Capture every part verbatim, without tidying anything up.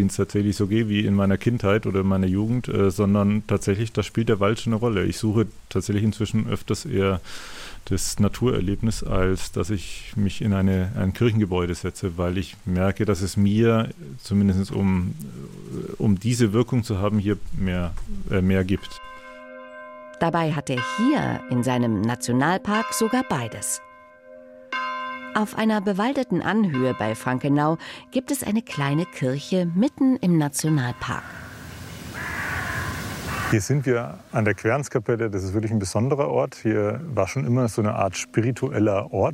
wenn es tatsächlich so geht wie in meiner Kindheit oder in meiner Jugend, äh, sondern tatsächlich, da spielt der Wald schon eine Rolle. Ich suche tatsächlich inzwischen öfters eher das Naturerlebnis, als dass ich mich in eine, ein Kirchengebäude setze, weil ich merke, dass es mir, zumindest um, um diese Wirkung zu haben, hier mehr, äh, mehr gibt. Dabei hat er hier in seinem Nationalpark sogar beides. Auf einer bewaldeten Anhöhe bei Frankenau gibt es eine kleine Kirche mitten im Nationalpark. Hier sind wir an der Quernskapelle. Das ist wirklich ein besonderer Ort. Hier war schon immer so eine Art spiritueller Ort.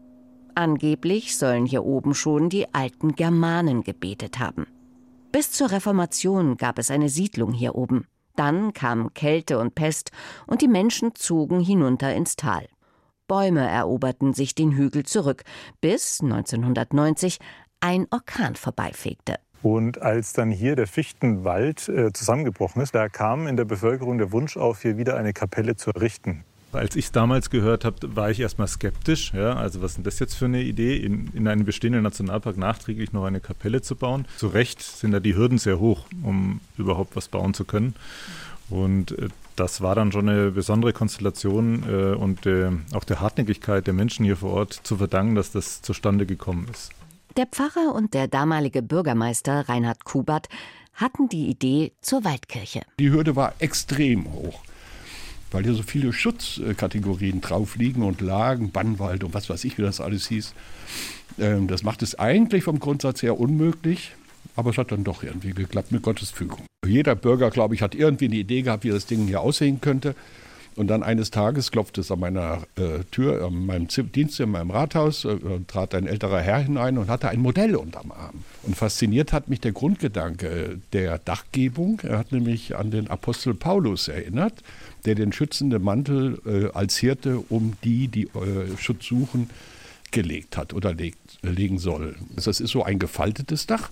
Angeblich sollen hier oben schon die alten Germanen gebetet haben. Bis zur Reformation gab es eine Siedlung hier oben. Dann kamen Kälte und Pest und die Menschen zogen hinunter ins Tal. Bäume eroberten sich den Hügel zurück, bis neunzehnhundertneunzig ein Orkan vorbeifegte. Und als dann hier der Fichtenwald äh, zusammengebrochen ist, da kam in der Bevölkerung der Wunsch auf, hier wieder eine Kapelle zu errichten. Als ich es damals gehört habe, war ich erstmal skeptisch. Ja, also was ist denn das jetzt für eine Idee, in, in einem bestehenden Nationalpark nachträglich noch eine Kapelle zu bauen? Zu Recht sind da die Hürden sehr hoch, um überhaupt was bauen zu können. Und äh, das war dann schon eine besondere Konstellation äh, und äh, auch der Hartnäckigkeit der Menschen hier vor Ort zu verdanken, dass das zustande gekommen ist. Der Pfarrer und der damalige Bürgermeister Reinhard Kubert hatten die Idee zur Waldkirche. Die Hürde war extrem hoch, weil hier so viele Schutzkategorien drauf liegen und lagen, Bannwald und was weiß ich, wie das alles hieß. Das macht es eigentlich vom Grundsatz her unmöglich, aber es hat dann doch irgendwie geklappt mit Gottes Fügung. Jeder Bürger, glaube ich, hat irgendwie eine Idee gehabt, wie das Ding hier aussehen könnte. Und dann eines Tages klopfte es an meiner äh, Tür, an meinem Dienst in meinem Rathaus, äh, trat ein älterer Herr hinein und hatte ein Modell unterm Arm. Und fasziniert hat mich der Grundgedanke der Dachgebung. Er hat nämlich an den Apostel Paulus erinnert, der den schützenden Mantel äh, als Hirte um die, die äh, Schutz suchen, gelegt hat oder legt, legen soll. Das ist so ein gefaltetes Dach.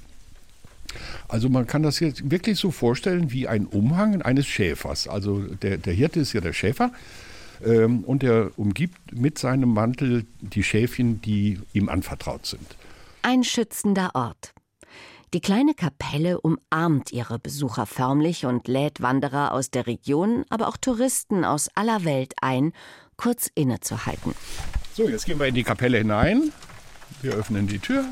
Also man kann das jetzt wirklich so vorstellen wie ein Umhang eines Schäfers. Also der, der Hirte ist ja der Schäfer ähm, und er umgibt mit seinem Mantel die Schäfchen, die ihm anvertraut sind. Ein schützender Ort. Die kleine Kapelle umarmt ihre Besucher förmlich und lädt Wanderer aus der Region, aber auch Touristen aus aller Welt ein, kurz innezuhalten. So, jetzt gehen wir in die Kapelle hinein. Wir öffnen die Tür.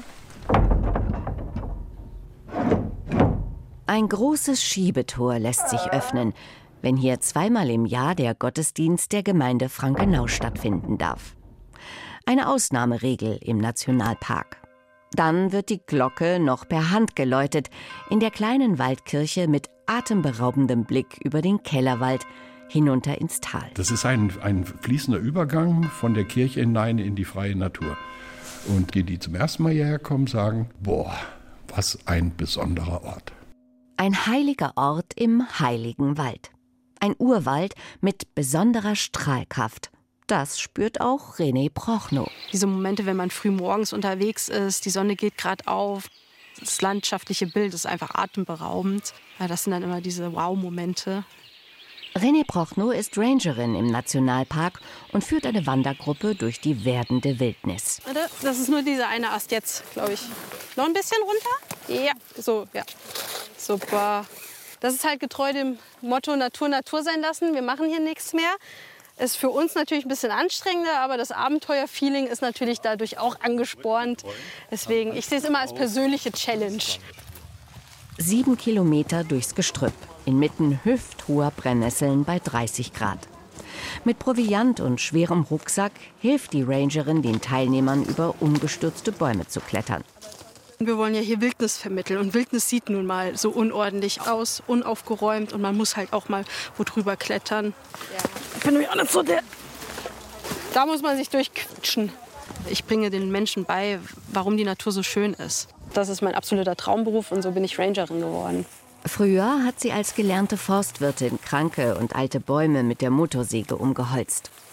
Ein großes Schiebetor lässt sich öffnen, wenn hier zweimal im Jahr der Gottesdienst der Gemeinde Frankenau stattfinden darf. Eine Ausnahmeregel im Nationalpark. Dann wird die Glocke noch per Hand geläutet, in der kleinen Waldkirche mit atemberaubendem Blick über den Kellerwald hinunter ins Tal. Das ist ein, ein fließender Übergang von der Kirche hinein in die freie Natur. Und die, die zum ersten Mal hierher kommen, sagen, boah, was ein besonderer Ort. Ein heiliger Ort im heiligen Wald. Ein Urwald mit besonderer Strahlkraft. Das spürt auch René Prochnow. Diese Momente, wenn man früh morgens unterwegs ist, die Sonne geht gerade auf, das landschaftliche Bild ist einfach atemberaubend. Ja, das sind dann immer diese Wow-Momente. René Prochnow ist Rangerin im Nationalpark und führt eine Wandergruppe durch die werdende Wildnis. Das ist nur dieser eine Ast jetzt, glaube ich. Noch ein bisschen runter? Ja, so, ja. Super. Das ist halt getreu dem Motto Natur, Natur sein lassen. Wir machen hier nichts mehr. Ist für uns natürlich ein bisschen anstrengender, aber das Abenteuerfeeling ist natürlich dadurch auch angespornt. Deswegen, ich sehe es immer als persönliche Challenge. Sieben Kilometer durchs Gestrüpp, inmitten hüfthoher Brennnesseln bei dreißig Grad. Mit Proviant und schwerem Rucksack hilft die Rangerin den Teilnehmern, über umgestürzte Bäume zu klettern. Wir wollen ja hier Wildnis vermitteln und Wildnis sieht nun mal so unordentlich aus, unaufgeräumt und man muss halt auch mal wo drüber klettern. Ja. Ich bin nämlich auch nicht so der... Da muss man sich durchquetschen. Ich bringe den Menschen bei, warum die Natur so schön ist. Das ist mein absoluter Traumberuf und so bin ich Rangerin geworden. Früher hat sie als gelernte Forstwirtin kranke und alte Bäume mit der Motorsäge umgeholzt.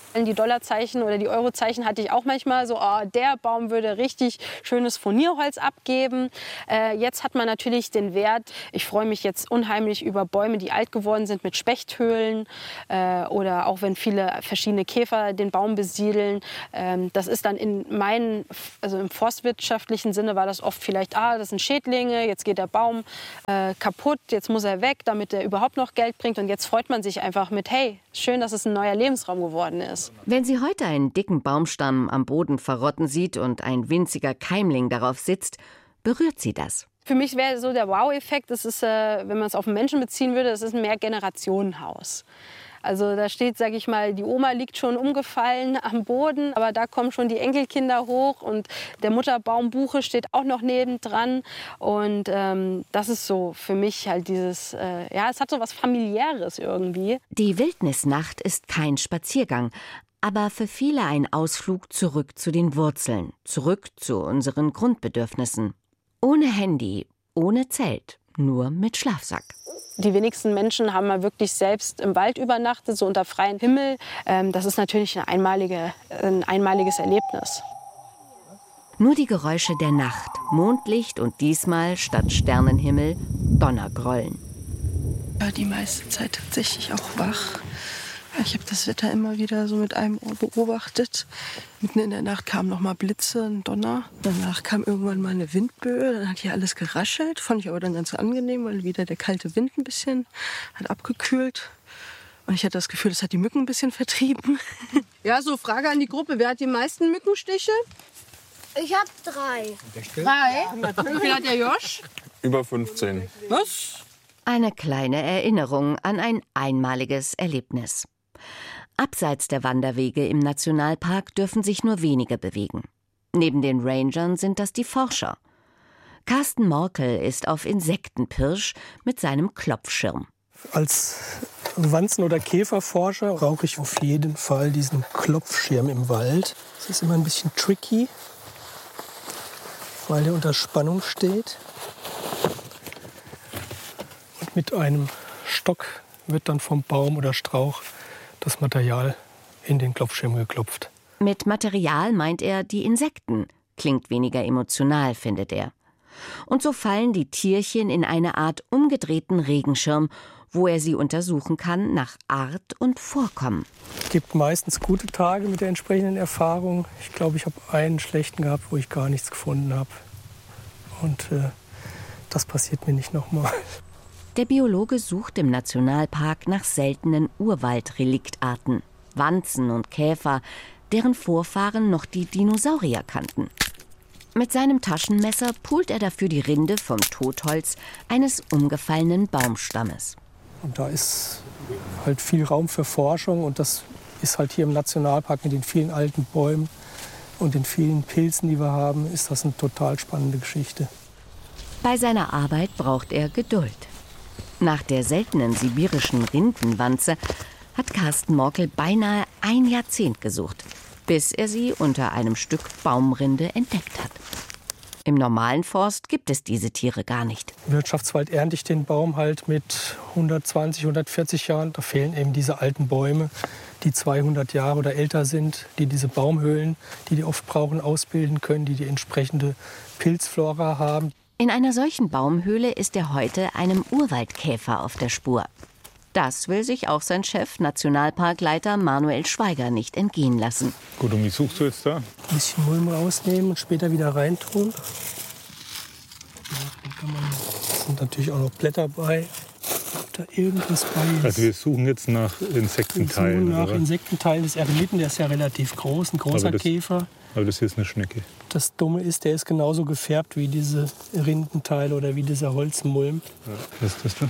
Die Dollarzeichen oder die Eurozeichen hatte ich auch manchmal so, oh, der Baum würde richtig schönes Furnierholz abgeben. Äh, jetzt hat man natürlich den Wert. Ich freue mich jetzt unheimlich über Bäume, die alt geworden sind mit Spechthöhlen äh, oder auch wenn viele verschiedene Käfer den Baum besiedeln. Ähm, das ist dann in meinen, also im forstwirtschaftlichen Sinne war das oft vielleicht, ah, das sind Schädlinge, jetzt geht der Baum äh, kaputt, jetzt muss er weg, damit er überhaupt noch Geld bringt. Und jetzt freut man sich einfach mit, hey, schön, dass es ein neuer Lebensraum geworden ist. Wenn sie heute einen dicken Baumstamm am Boden verrotten sieht und ein winziger Keimling darauf sitzt, berührt sie das. Für mich wäre so der Wow-Effekt, das ist, äh, wenn man es auf den Menschen beziehen würde, das ist ein Mehrgenerationenhaus. Also da steht, sage ich mal, die Oma liegt schon umgefallen am Boden, aber da kommen schon die Enkelkinder hoch und der Mutterbaum Buche steht auch noch nebendran. Und ähm, das ist so für mich halt dieses, äh, ja, es hat so was Familiäres irgendwie. Die Wildnisnacht ist kein Spaziergang, aber für viele ein Ausflug zurück zu den Wurzeln, zurück zu unseren Grundbedürfnissen. Ohne Handy, ohne Zelt, nur mit Schlafsack. Die wenigsten Menschen haben mal wirklich selbst im Wald übernachtet, so unter freiem Himmel. Ähm, das ist natürlich eine einmalige, ein einmaliges Erlebnis. Nur die Geräusche der Nacht, Mondlicht und diesmal statt Sternenhimmel Donnergrollen. Ja, die meiste Zeit tatsächlich auch wach. Ich habe das Wetter immer wieder so mit einem Ohr beobachtet. Mitten in der Nacht kamen noch mal Blitze, ein Donner. Danach kam irgendwann mal eine Windböe. Dann hat hier alles geraschelt. Fand ich aber dann ganz angenehm, weil wieder der kalte Wind ein bisschen hat abgekühlt. Und ich hatte das Gefühl, das hat die Mücken ein bisschen vertrieben. Ja, so Frage an die Gruppe. Wer hat die meisten Mückenstiche? Ich habe drei. Drei? Wie viel hat der Josch? Über fünfzehn. Was? Eine kleine Erinnerung an ein einmaliges Erlebnis. Abseits der Wanderwege im Nationalpark dürfen sich nur wenige bewegen. Neben den Rangern sind das die Forscher. Carsten Morkel ist auf Insektenpirsch mit seinem Klopfschirm. Als Wanzen- oder Käferforscher brauche ich auf jeden Fall diesen Klopfschirm im Wald. Das ist immer ein bisschen tricky, weil er unter Spannung steht. Und mit einem Stock wird dann vom Baum oder Strauch das Material in den Klopfschirm geklopft. Mit Material meint er die Insekten. Klingt weniger emotional, findet er. Und so fallen die Tierchen in eine Art umgedrehten Regenschirm, wo er sie untersuchen kann nach Art und Vorkommen. Es gibt meistens gute Tage mit der entsprechenden Erfahrung. Ich glaube, ich habe einen schlechten gehabt, wo ich gar nichts gefunden habe. Und äh, das passiert mir nicht nochmal. Der Biologe sucht im Nationalpark nach seltenen Urwaldreliktarten, Wanzen und Käfer, deren Vorfahren noch die Dinosaurier kannten. Mit seinem Taschenmesser pult er dafür die Rinde vom Totholz eines umgefallenen Baumstammes. Und da ist halt viel Raum für Forschung und das ist halt hier im Nationalpark mit den vielen alten Bäumen und den vielen Pilzen, die wir haben, ist das eine total spannende Geschichte. Bei seiner Arbeit braucht er Geduld. Nach der seltenen sibirischen Rindenwanze hat Carsten Morkel beinahe ein Jahrzehnt gesucht, bis er sie unter einem Stück Baumrinde entdeckt hat. Im normalen Forst gibt es diese Tiere gar nicht. Im Wirtschaftswald ernte ich den Baum halt mit hundertzwanzig, hundertvierzig Jahren. Da fehlen eben diese alten Bäume, die zweihundert Jahre oder älter sind, die diese Baumhöhlen, die die oft brauchen, ausbilden können, die die entsprechende Pilzflora haben. In einer solchen Baumhöhle ist er heute einem Urwaldkäfer auf der Spur. Das will sich auch sein Chef, Nationalparkleiter Manuel Schweiger, nicht entgehen lassen. Gut, und wie suchst du jetzt da? Ein bisschen Mulm rausnehmen und später wieder reintun. Da sind natürlich auch noch Blätter bei, ob da irgendwas bei ist. Also wir suchen jetzt nach Insektenteilen. Wir suchen nach oder? Insektenteilen des Eremiten, der ist ja relativ groß, ein großer aber das, Käfer. Aber das hier ist eine Schnecke. Das Dumme ist, der ist genauso gefärbt wie diese Rindenteile oder wie dieser Holzmulm. Ja, was ist das denn?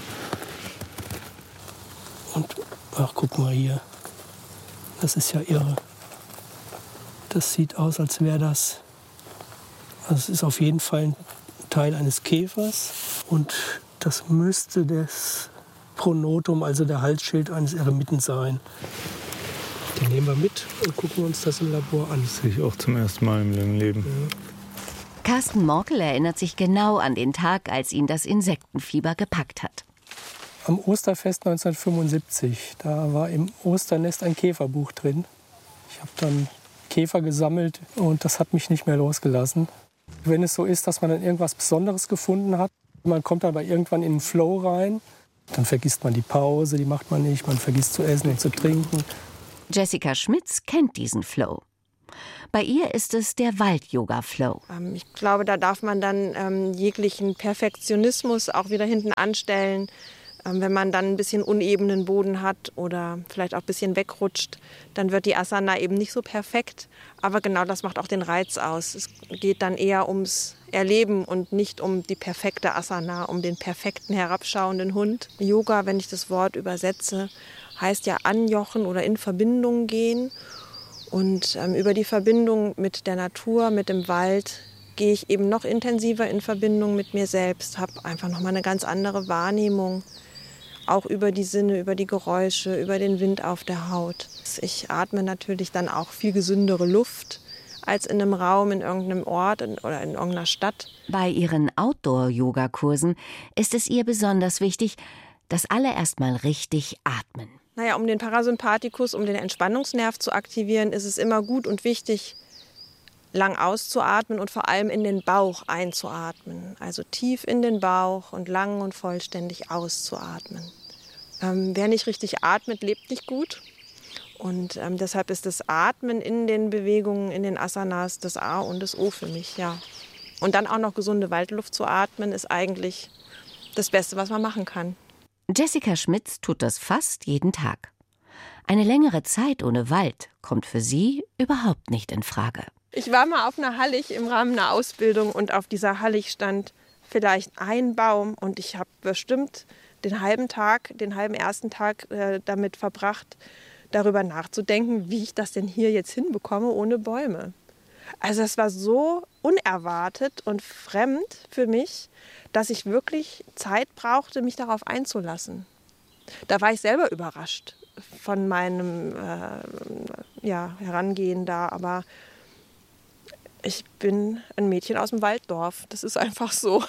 Und ach, guck mal hier. Das ist ja irre. Das sieht aus, als wäre das. Also es ist auf jeden Fall ein Teil eines Käfers. Und das müsste das Pronotum, also der Halsschild eines Eremiten sein. Den nehmen wir mit und gucken uns das im Labor an. Das sehe ich auch zum ersten Mal im Leben. Ja. Carsten Morkel erinnert sich genau an den Tag, als ihn das Insektenfieber gepackt hat. Am Osterfest neunzehnhundertfünfundsiebzig, da war im Osternest ein Käferbuch drin. Ich habe dann Käfer gesammelt und das hat mich nicht mehr losgelassen. Wenn es so ist, dass man dann irgendwas Besonderes gefunden hat, man kommt dann aber irgendwann in den Flow rein, dann vergisst man die Pause, die macht man nicht, man vergisst zu essen und zu trinken. Jessica Schmitz kennt diesen Flow. Bei ihr ist es der Wald-Yoga-Flow. Ähm, ich glaube, da darf man dann ähm, jeglichen Perfektionismus auch wieder hinten anstellen. Ähm, wenn man dann ein bisschen unebenen Boden hat oder vielleicht auch ein bisschen wegrutscht, dann wird die Asana eben nicht so perfekt. Aber genau das macht auch den Reiz aus. Es geht dann eher ums Erleben und nicht um die perfekte Asana, um den perfekten herabschauenden Hund. Yoga, wenn ich das Wort übersetze, heißt ja anjochen oder in Verbindung gehen. Und ähm, über die Verbindung mit der Natur, mit dem Wald, gehe ich eben noch intensiver in Verbindung mit mir selbst, habe einfach nochmal eine ganz andere Wahrnehmung, auch über die Sinne, über die Geräusche, über den Wind auf der Haut. Ich atme natürlich dann auch viel gesündere Luft als in einem Raum, in irgendeinem Ort oder in irgendeiner Stadt. Bei ihren Outdoor-Yoga-Kursen ist es ihr besonders wichtig, dass alle erst mal richtig atmen. Naja, um den Parasympathikus, um den Entspannungsnerv zu aktivieren, ist es immer gut und wichtig, lang auszuatmen und vor allem in den Bauch einzuatmen. Also tief in den Bauch und lang und vollständig auszuatmen. Ähm, wer nicht richtig atmet, lebt nicht gut. Und ähm, deshalb ist das Atmen in den Bewegungen, in den Asanas das A und das O für mich, ja. Und dann auch noch gesunde Waldluft zu atmen, ist eigentlich das Beste, was man machen kann. Jessica Schmitz tut das fast jeden Tag. Eine längere Zeit ohne Wald kommt für sie überhaupt nicht in Frage. Ich war mal auf einer Hallig im Rahmen einer Ausbildung und auf dieser Hallig stand vielleicht ein Baum und ich habe bestimmt den halben Tag, den halben ersten Tag äh, damit verbracht, darüber nachzudenken, wie ich das denn hier jetzt hinbekomme ohne Bäume. Also es war so unerwartet und fremd für mich, dass ich wirklich Zeit brauchte, mich darauf einzulassen. Da war ich selber überrascht von meinem äh, ja, Herangehen da, aber ich bin ein Mädchen aus dem Walddorf. Das ist einfach so.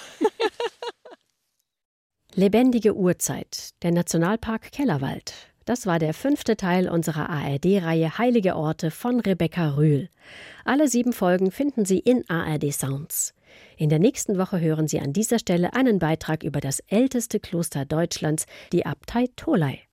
Lebendige Urzeit, der Nationalpark Kellerwald. Das war der fünfte Teil unserer A R D-Reihe Heilige Orte von Rebecca Rühl. Alle sieben Folgen finden Sie in A R D Sounds. In der nächsten Woche hören Sie an dieser Stelle einen Beitrag über das älteste Kloster Deutschlands, die Abtei Tholey.